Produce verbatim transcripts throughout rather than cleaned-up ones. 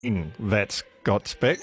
Mm, that's Scott Speck.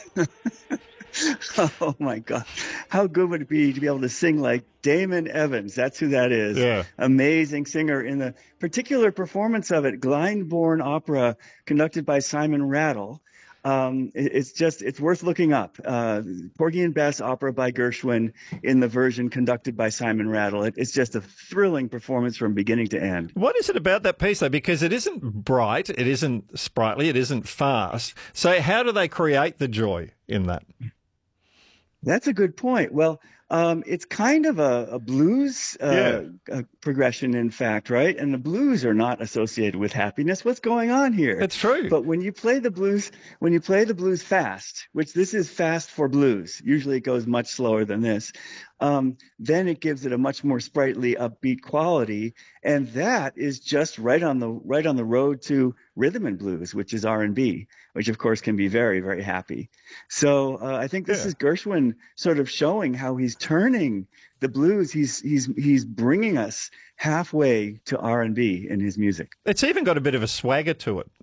Oh my God. How good would it be to be able to sing like Damon Evans? That's who that is. Yeah. Amazing singer in the particular performance of it, Glyndebourne Opera, conducted by Simon Rattle. Um, it- it's just, it's worth looking up. Uh, Porgy and Bess opera by Gershwin in the version conducted by Simon Rattle. It, it's just a thrilling performance from beginning to end. What is it about that piece, though? Because it isn't bright, it isn't sprightly, it isn't fast. So how do they create the joy in that? That's a good point. Well, um, it's kind of a, a blues Yeah, uh, uh progression, in fact, right? And the blues are not associated with happiness. What's going on here? it's true. But when you play the blues, when you play the blues fast, which this is fast for blues, usually it goes much slower than this, um, then it gives it a much more sprightly, upbeat quality, and that is just right on the right on the road to rhythm and blues, which is R and B, which of course can be very, very happy. So uh, I think this Yeah. is Gershwin sort of showing how he's turning the blues. He's he's he's bringing us halfway to R and B in his music. It's even got a bit of a swagger to it.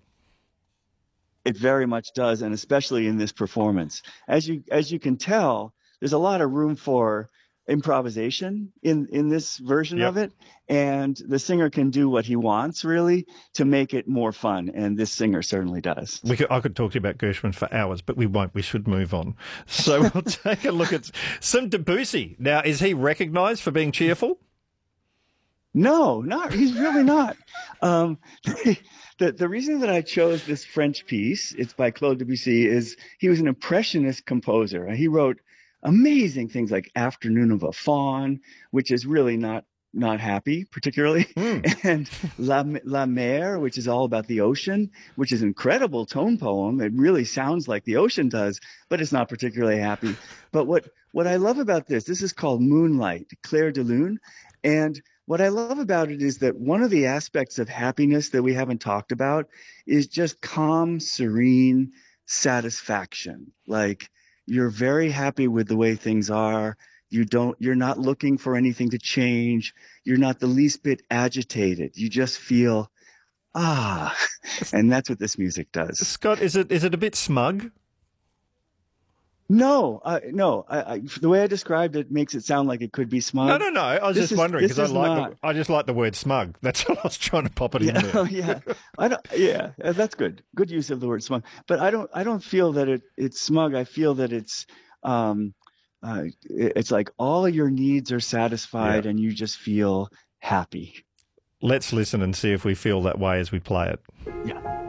It very much does, and especially in this performance, as you as you can tell, there's a lot of room for improvisation in in this version Yep. of it, and the singer can do what he wants really to make it more fun, and this singer certainly does. We could, I could talk to you about Gershwin for hours, but we won't. We should move on. So we'll take a look at some Debussy. Now, is he recognised for being cheerful? No, not he's really not. Um, the the reason that I chose this French piece, it's by Claude Debussy, is he was an impressionist composer. He wrote amazing things like Afternoon of a Faun, which is really not not happy particularly, Mm. and La La Mer, which is all about the ocean, which is an incredible tone poem. It really sounds like the ocean does, but it's not particularly happy. But what what I love about this, this is called Moonlight, Clair de Lune, and what I love about it is that one of the aspects of happiness that we haven't talked about is just calm, serene satisfaction. Like you're very happy with the way things are. You don't, you're not looking for anything to change. You're not the least bit agitated. You just feel, ah, and that's what this music does. Scott, is it is it a bit smug? No, uh, no, I, I, the way I described it makes it sound like it could be No, smug. no, no. I was This just is, wondering this because I is like not. the I just like the word smug. That's all I was trying to pop it in Yeah, there. oh yeah. I don't. Yeah, uh, that's good. Good use of the word smug. But I don't. I don't feel that it it's smug. I feel that it's um, uh, it- it's like all your needs are Yeah. satisfied and you just feel happy. Let's listen and see if we feel that way as we play it. Yeah.